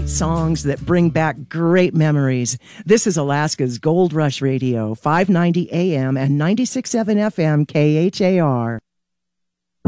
Songs that bring back great memories. This is Alaska's Gold Rush Radio, 590 AM and 96.7 FM KHAR.